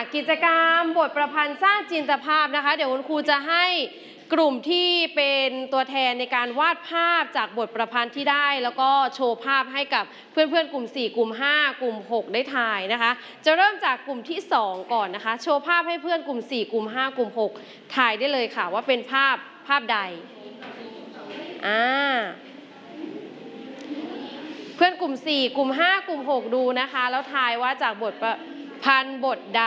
กิจกรรมบทประพันธ์สร้างจินตภาพนะคะเดี๋ยวคุณครูจะให้กลุ่มที่เป็นตัวแทนในการวาดภาพจากบทประพันธ์ที่ได้แล้วก็โชว์ภาพให้กับเพื่อนๆกลุ่ม4กลุ่ม5กลุ่ม6ได้ถ่ายนะคะจะเริ่มจากกลุ่มที่2ก่อนนะคะโชว์ภาพให้เพื่อนกลุ่ม4กลุ่ม5กลุ่ม6ถ่ายได้เลยค่ะว่าเป็นภาพใดเพื่อนกลุ่ม4กลุ่ม5กลุ่ม6ดูนะคะแล้วทายว่าจากบทประพันธ์บทใด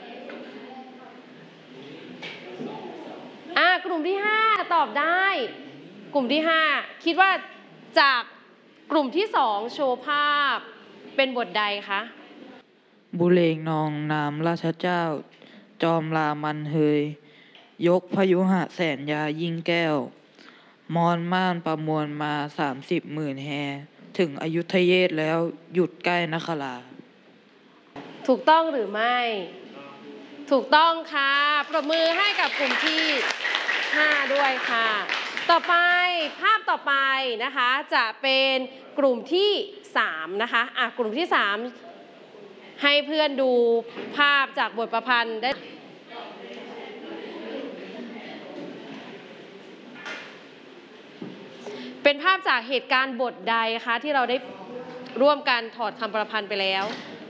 กลุ่มที่5ตอบได้กลุ่มที่5คิดว่าจากกลุ่มที่2โชว์ภาพเป็นบทใดคะบุเรงนองน้ำราชเจ้าจอมรามันเฮยยกพยุหะแสนยายิ่งแก้วมอนม่านประมวลมา30,000 แฮถึงอยุธเยศแล้วหยุดใกล้นคราถูกต้องหรือไม่ถูกต้องค่ะปรบมือให้กับกลุ่มที่5ด้วยค่ะต่อไปภาพต่อไปนะคะจะเป็นกลุ่มที่3นะคะกลุ่มที่3ให้เพื่อนดูภาพจากบทประพันธ์ได้เป็นภาพจากเหตุการณ์บทใดคะที่เราได้ร่วมกันถอดคำประพันธ์ไปแล้ว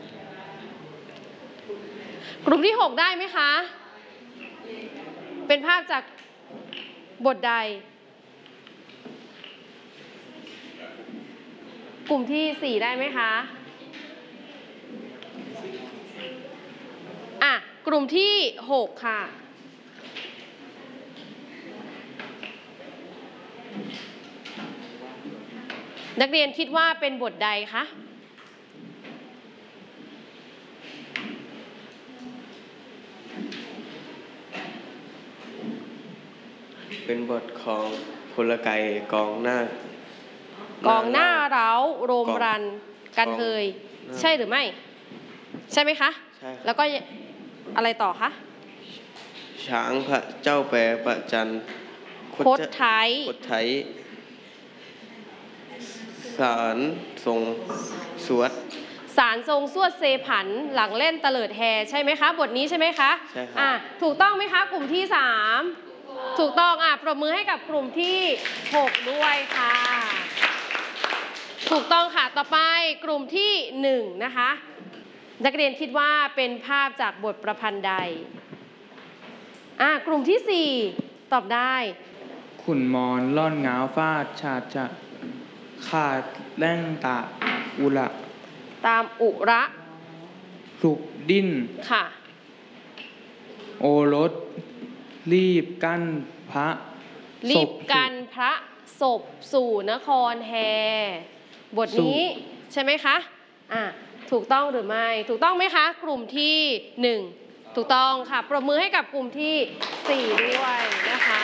กลุ่มที่6ได้ไหมคะเป็นภาพจากบทใดกลุ่มที่4ได้ไหมคะกลุ่มที่6ค่ะนักเรียนคิดว่าเป็นบทใดคะเป็นบทของพลไกกองหน้าเราโรมรันกันเฮยใช่หรือไม่ใช่ไหมคะใช่แล้วก็อะไรต่อคะช้างพระเจ้าแปรประจันคดไทยสารทรงสวดเซผันหลังเล่นเตลิดแฮใช่ไหมคะบทนี้ใช่ไหมคะใช่ค่ะถูกต้องไหมคะกลุ่มที่3ถูกต้องปรบมือให้กับกลุ่มที่6ด้วยค่ะถูกต้องค่ะต่อไปกลุ่มที่1นะคะนักเรียนคิดว่าเป็นภาพจากบทประพันธ์ใดกลุ่มที่4ตอบได้ขุนมอนล่อนง้าวฟาดชาจะขาดแร่งตาอุระตามอุระปลุกดิ้นค่ะโอรสรีบกันพระศพสู่นครแฮบทนี้ใช่ไหมคะถูกต้องหรือไม่ถูกต้องไหมคะกลุ่มที่1ถูกต้องค่ะปรบมือให้กับกลุ่มที่4ด้วยนะคะ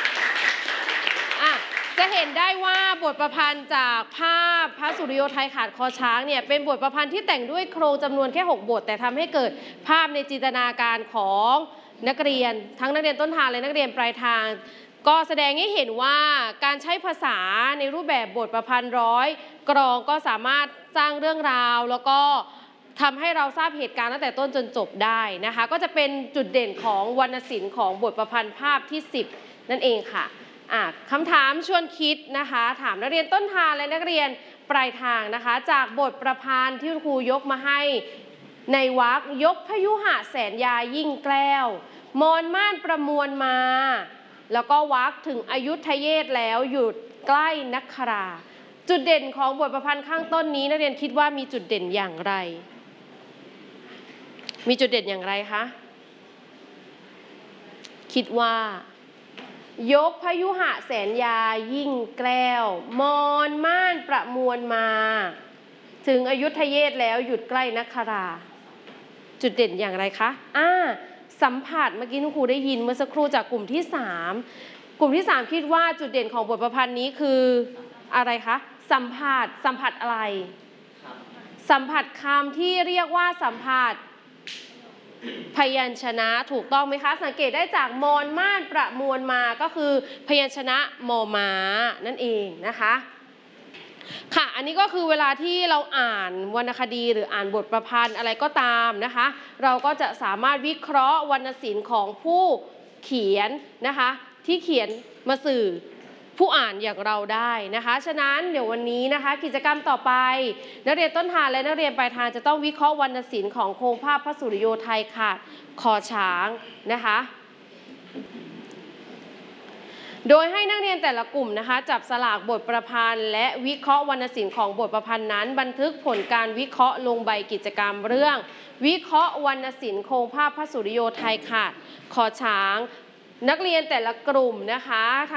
จะเห็นได้ว่าบทประพันธ์จากภาพพระสุริโยไทยขาดคอช้างเนี่ยเป็นบทประพันธ์ที่แต่งด้วยโครงจำนวนแค่6บทแต่ทำให้เกิดภาพในจินตนาการของนักเรียนทั้งนักเรียนต้นทางและนักเรียนปลายทางก็แสดงให้เห็นว่าการใช้ภาษาในรูปแบบบทประพันธ์ร้อยกลองก็สามารถสร้างเรื่องราวแล้วก็ทำให้เราทราบเหตุการณ์ตั้งแต่ต้นจนจบได้นะคะก็จะเป็นจุดเด่นของวรรณศิลป์ของบทประพันธ์ภาพที่10นั่นเองค่ะคำถามชวนคิดนะคะถามนักเรียนต้นทางและนักเรียนปลายทางนะคะจากบทประพันธ์ที่คุณครูยกมาให้ในวรรคยกพยุหะแสนยายิ่งแกล้วมอนม่านประมวลมาแล้วก็วรรคถึงอยุธเยศแล้วหยุดใกล้นคราจุดเด่นของบทประพันธ์ข้างต้นนี้นักเรียนคิดว่ามีจุดเด่นอย่างไรมีจุดเด่นอย่างไรคะคิดว่ายกพยุหะแสนยายิ่งแกล้วมอนม่านประมวลมาถึงอยุธเยศแล้วหยุดใกล้นคราจุดเด่นอย่างไรคะสัมผัสเมื่อกี้คุณครูได้ยินเมื่อสักครู่จากกลุ่มที่3กลุ่มที่3คิดว่าจุดเด่นของบทประพันธ์นี้คืออะไรคะสัมผัสอะไรสัมผัสคำที่เรียกว่าสัมผัสพยัญชนะถูกต้องไหมคะสังเกตได้จากมอนม่านประมวลมาก็คือพยัญชนะมอม้านั่นเองนะคะค่ะ อันนี้ก็คือเวลาที่เราอ่านวรรณคดีหรืออ่านบทประพันธ์อะไรก็ตามนะคะ เราก็จะสามารถวิเคราะห์วรรณศิลป์ของผู้เขียนนะคะที่เขียนมาสื่อผู้อ่านอย่างเราได้นะคะ ฉะนั้นเดี๋ยววันนี้นะคะกิจกรรมต่อไปนักเรียนต้นทางและนักเรียนปลายทางจะต้องวิเคราะห์วรรณศิลป์ของโครงภาพพระสุริโยไทยค่ะคอช้างนะคะโดยให้นักเรียนแต่ละกลุ่มนะคะจับสลากบทประพันธ์และวิเคราะห์วรรณศิลป์ของบทประพันธ์นั้นบันทึกผลการวิเคราะห์ลงใบกิจกรรมเรื่องวิเคราะห์วรรณศิลป์โครงภาพพระสุริโยไทยค่ะคอช้างนักเรียนแต่ละกลุ่มนะคะ